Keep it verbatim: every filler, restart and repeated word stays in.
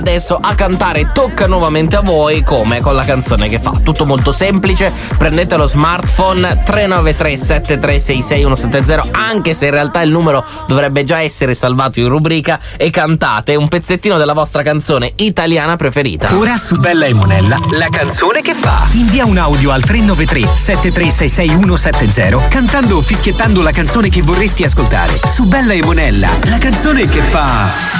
Adesso a cantare tocca nuovamente a voi, come con la canzone che fa. Tutto molto semplice, prendete lo smartphone tre nove tre sette tre sei sei uno sette zero, anche se in realtà il numero dovrebbe già essere salvato in rubrica, e cantate un pezzettino della vostra canzone italiana preferita. Ora su Bella e Monella, la canzone che fa. Invia un audio al tre nove tre sette tre sei sei uno sette zero cantando o fischiettando la canzone che vorresti ascoltare. Su Bella e Monella, la canzone che fa...